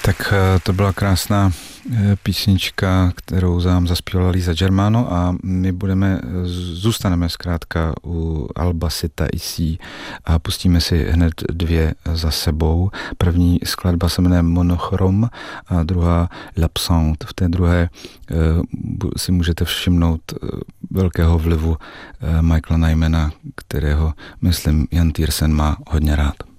Tak to byla krásná písnička, kterou nám zaspívala Lisa Germano a my zůstaneme zkrátka u Alba Sita Ici a pustíme si hned dvě za sebou. První skladba se jmenuje Monochrom a druhá L'Absente. V té druhé si můžete všimnout velkého vlivu Michaela Nymana, kterého, myslím, Jan Tiersen má hodně rád.